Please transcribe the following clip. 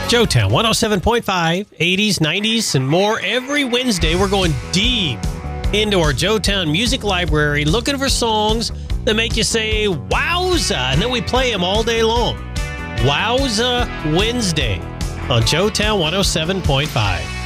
Joetown 107.5, 80s, 90s, and more. Every Wednesday, we're going deep into our Joetown music library, looking for songs that make you say, wowza, and then we play them all day long. Wowza Wednesday on Joetown 107.5.